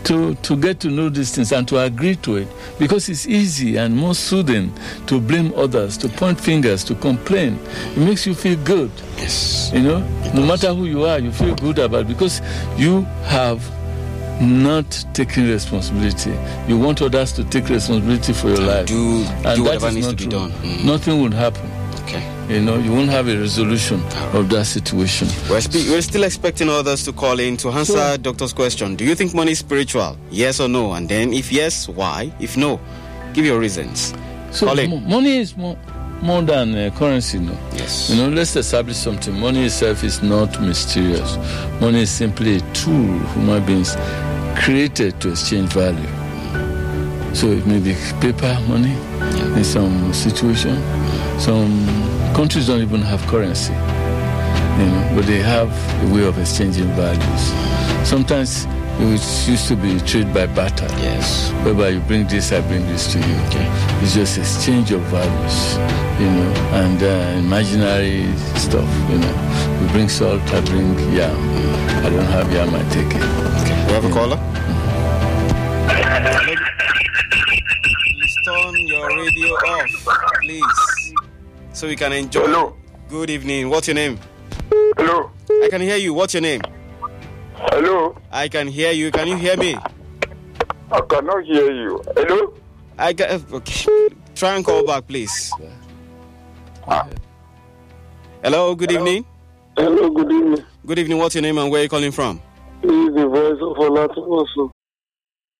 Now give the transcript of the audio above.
to get to know these things and to agree to it, because it's easy and more soothing to blame others, to point fingers, to complain. It makes you feel good. Yes. You know, no matter who you are, you feel good about it because you have not taking responsibility. You want others to take responsibility for your life. Do whatever needs to be true. done. Nothing would happen. Okay. You know, you won't have a resolution of that situation. We're still expecting others to call in to answer Doctor's question. Do you think money is spiritual? Yes or no? And then if yes, why? If no, give your reasons. So money is more than currency, no? Yes. You know, let's establish something. Money itself is not mysterious. Money is simply a tool human beings created to exchange value. So it may be paper money in some situation. Some countries don't even have currency, you know, but they have a way of exchanging values. Sometimes it used to be trade by barter. Yes. Whereby you bring this, I bring this to you. Okay. It's just exchange of values, you know, and imaginary stuff, you know. We bring salt, I bring yam. I don't have yam, I take it. Okay. We have a caller? Please turn your radio off, please, so we can enjoy. Hello. Good evening. What's your name? Hello. I can hear you. What's your name? Hello. I can hear you. Can you hear me? I cannot hear you. Hello. Okay. Try and call back, please. Hello. Good evening. Hello. Good evening. Good evening. What's your name and where are you calling from? This is the voice of Olatomoso.